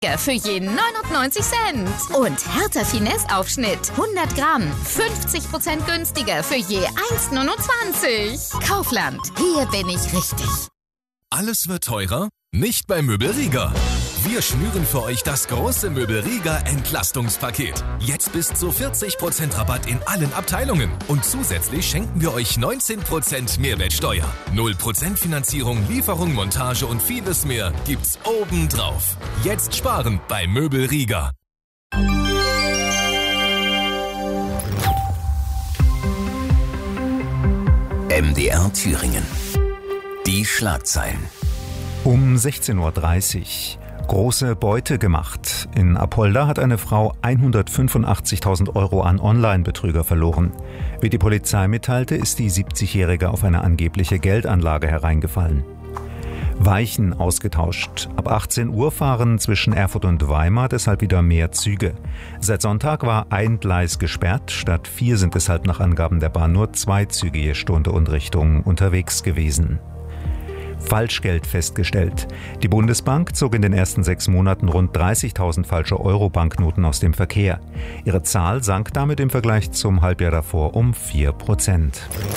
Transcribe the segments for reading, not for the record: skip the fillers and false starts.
für jeden 99 Cent. Und Hertha Finesse-Aufschnitt 100 Gramm, 50% günstiger für je 1,29. Kaufland, hier bin ich richtig. Alles wird teurer? Nicht bei Möbel Rieger. Wir schnüren für euch das große Möbel Rieger Entlastungspaket. Jetzt bis zu 40% Rabatt in allen Abteilungen. Und zusätzlich schenken wir euch 19% Mehrwertsteuer. 0% Finanzierung, Lieferung, Montage und vieles mehr gibt's obendrauf. Jetzt sparen bei Möbel Rieger. MDR Thüringen. Die Schlagzeilen. Um 16:30 Uhr. Große Beute gemacht. In Apolda hat eine Frau 185.000 Euro an Online-Betrüger verloren. Wie die Polizei mitteilte, ist die 70-Jährige auf eine angebliche Geldanlage hereingefallen. Weichen ausgetauscht. Ab 18 Uhr fahren zwischen Erfurt und Weimar deshalb wieder mehr Züge. Seit Sonntag war ein Gleis gesperrt. Statt 4 sind deshalb nach Angaben der Bahn nur 2 Züge je Stunde und Richtung unterwegs gewesen. Falschgeld festgestellt. Die Bundesbank zog in den ersten 6 Monaten rund 30.000 falsche Euro-Banknoten aus dem Verkehr. Ihre Zahl sank damit im Vergleich zum Halbjahr davor um 4%.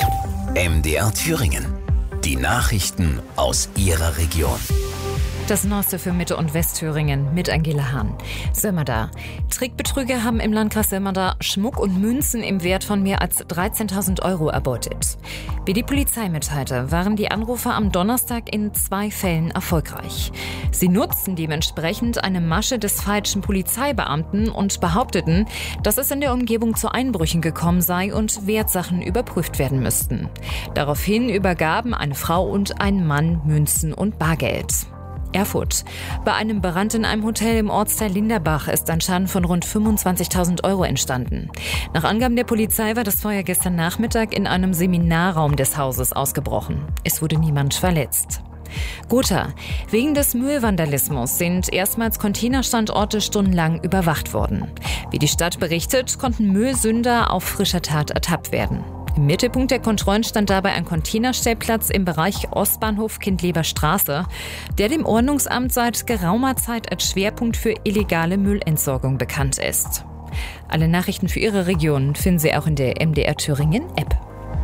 MDR Thüringen. Die Nachrichten aus Ihrer Region. Das Neueste für Mitte- und Westthüringen mit Angela Hahn. Sömmerda. Trickbetrüger haben im Landkreis Sömmerda Schmuck und Münzen im Wert von mehr als 13.000 Euro erbeutet. Wie die Polizei mitteilte, waren die Anrufer am Donnerstag in 2 Fällen erfolgreich. Sie nutzten dementsprechend eine Masche des falschen Polizeibeamten und behaupteten, dass es in der Umgebung zu Einbrüchen gekommen sei und Wertsachen überprüft werden müssten. Daraufhin übergaben eine Frau und ein Mann Münzen und Bargeld. Erfurt. Bei einem Brand in einem Hotel im Ortsteil Linderbach ist ein Schaden von rund 25.000 Euro entstanden. Nach Angaben der Polizei war das Feuer gestern Nachmittag in einem Seminarraum des Hauses ausgebrochen. Es wurde niemand verletzt. Gotha. Wegen des Müllvandalismus sind erstmals Containerstandorte stundenlang überwacht worden. Wie die Stadt berichtet, konnten Müllsünder auf frischer Tat ertappt werden. Im Mittelpunkt der Kontrollen stand dabei ein Containerstellplatz im Bereich Ostbahnhof Kindleber Straße, der dem Ordnungsamt seit geraumer Zeit als Schwerpunkt für illegale Müllentsorgung bekannt ist. Alle Nachrichten für Ihre Region finden Sie auch in der MDR Thüringen App.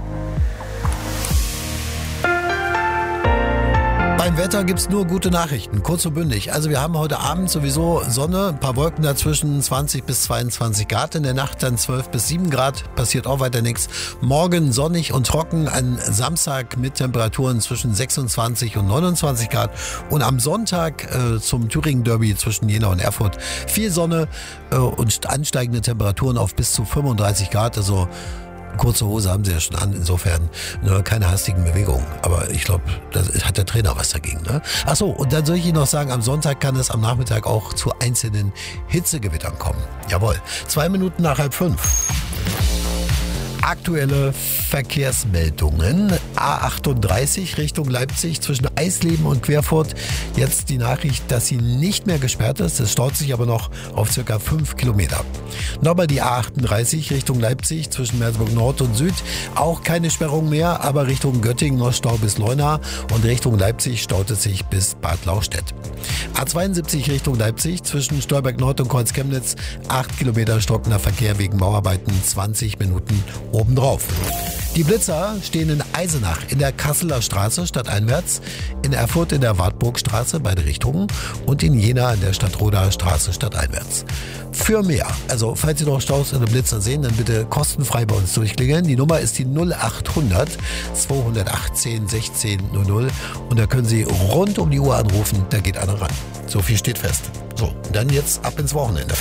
Beim Wetter gibt's nur gute Nachrichten, kurz und bündig. Also wir haben heute Abend sowieso Sonne, ein paar Wolken dazwischen, 20 bis 22 Grad. In der Nacht dann 12 bis 7 Grad, passiert auch weiter nichts. Morgen sonnig und trocken, ein Samstag mit Temperaturen zwischen 26 und 29 Grad. Und am Sonntag zum Thüringen-Derby zwischen Jena und Erfurt viel Sonne und ansteigende Temperaturen auf bis zu 35 Grad. Also kurze Hose haben sie ja schon an, insofern keine hastigen Bewegungen. Aber ich glaube, da hat der Trainer was dagegen. Ne? Achso, und dann soll ich Ihnen noch sagen, am Sonntag kann es am Nachmittag auch zu einzelnen Hitzegewittern kommen. Jawohl, 2 Minuten nach 4:30. Aktuelle Verkehrsmeldungen. A38 Richtung Leipzig zwischen Eisleben und Querfurt. Jetzt die Nachricht, dass sie nicht mehr gesperrt ist. Es staut sich aber noch auf ca. 5 Kilometer. Nochmal die A38 Richtung Leipzig zwischen Merseburg Nord und Süd. Auch keine Sperrung mehr, aber Richtung Göttingen noch Stau bis Leuna und Richtung Leipzig staut es sich bis Bad Lauchstädt. A72 Richtung Leipzig zwischen Stolberg Nord und Kreuz-Chemnitz. 8 Kilometer stockender Verkehr wegen Bauarbeiten, 20 Minuten obendrauf. Die Blitzer stehen in Eisenach in der Kasseler Straße stadteinwärts, in Erfurt in der Wartburgstraße beide Richtungen und in Jena in der Stadtroder Straße stadteinwärts. Für mehr, also falls Sie noch Staus oder Blitzer sehen, dann bitte kostenfrei bei uns durchklingeln. Die Nummer ist die 0800 218 1600 und da können Sie rund um die Uhr anrufen, da geht einer ran. So viel steht fest. So, dann jetzt ab ins Wochenende.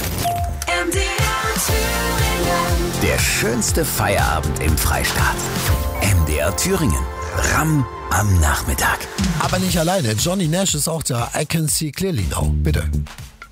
Der schönste Feierabend im Freistaat. MDR Thüringen. Ram am Nachmittag. Aber nicht alleine. Johnny Nash ist auch da. I can see clearly now. Bitte.